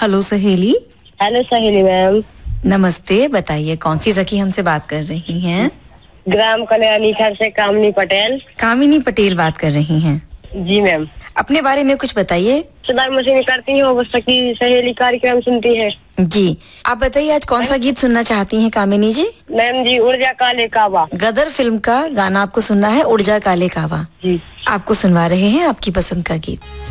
Hello सहेली। Hello सहेली ma'am. नमस्ते, बताइए कौन सी सखी हमसे बात कर रही हैं? ग्राम कल्याणी घर से कामिनी पटेल। कामिनी पटेल बात कर रही हैं? जी मैम। अपने बारे में कुछ बताइए। सिलाई मशीन करती हूँ, वो सखी सहेली कार्यक्रम सुनती है। जी, आप बताइए आज कौन सा गीत सुनना चाहती हैं कामिनी जी? मैम जी, उड़ जा काले कावा। गदर फिल्म का गाना आपको सुनना है, उड़ जा काले कावा। जी। आपको सुनवा रहे हैं आपकी पसंद का गीत।